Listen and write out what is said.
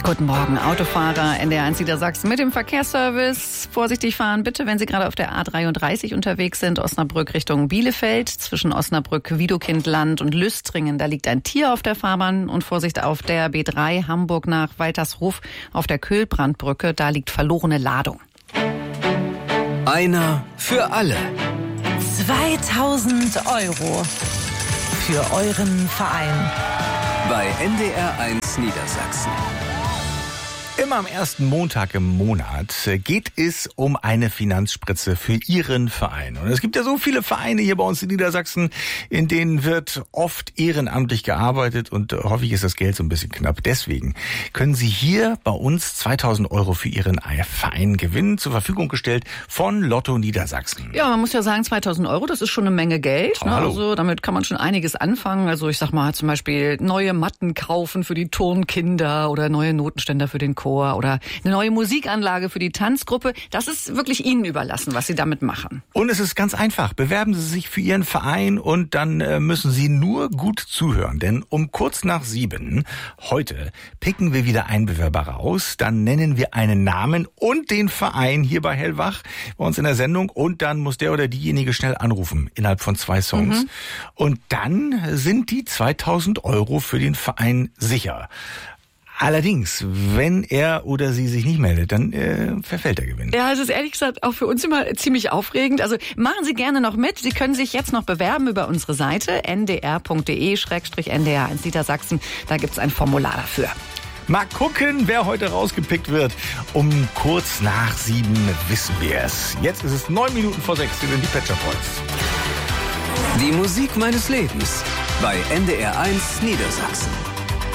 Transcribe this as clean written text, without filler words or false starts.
Guten Morgen, Autofahrer NDR1 Niedersachsen mit dem Verkehrsservice. Vorsichtig fahren bitte, wenn Sie gerade auf der A33 unterwegs sind, Osnabrück Richtung Bielefeld. Zwischen Osnabrück, Widokindland und Lüstringen, da liegt ein Tier auf der Fahrbahn. Und Vorsicht auf der B3 Hamburg nach Waltershof auf der Köhlbrandbrücke, da liegt verlorene Ladung. Einer für alle. 2000 € für euren Verein. Bei NDR1 Niedersachsen. Immer am ersten Montag im Monat geht es um eine Finanzspritze für Ihren Verein. Und es gibt ja so viele Vereine hier bei uns in Niedersachsen, in denen wird oft ehrenamtlich gearbeitet und häufig ist das Geld so ein bisschen knapp. Deswegen können Sie hier bei uns 2000 € für Ihren Verein gewinnen, zur Verfügung gestellt von Lotto Niedersachsen. Ja, man muss ja sagen, 2000 €, das ist schon eine Menge Geld. Ne? Also damit kann man schon einiges anfangen. Also ich sag mal zum Beispiel neue Matten kaufen für die Turnkinder oder neue Notenständer für den Chor oder eine neue Musikanlage für die Tanzgruppe. Das ist wirklich Ihnen überlassen, was Sie damit machen. Und es ist ganz einfach. Bewerben Sie sich für Ihren Verein und dann müssen Sie nur gut zuhören. Denn um kurz nach 7 heute picken wir wieder einen Bewerber raus. Dann nennen wir einen Namen und den Verein hier bei Hellwach bei uns in der Sendung. Und dann muss der oder diejenige schnell anrufen innerhalb von 2 Songs. Und dann sind die 2000 € für den Verein sicher. Allerdings, wenn er oder sie sich nicht meldet, dann verfällt der Gewinn. Ja, es ist ehrlich gesagt auch für uns immer ziemlich aufregend. Also machen Sie gerne noch mit. Sie können sich jetzt noch bewerben über unsere Seite ndr.de/ndr1 Niedersachsen. Da gibt's ein Formular dafür. Mal gucken, wer heute rausgepickt wird. Um kurz nach 7 wissen wir es. Jetzt ist es 9 Minuten vor 6. Wir sind die Pet Shop Boys. Die Musik meines Lebens bei NDR1 Niedersachsen.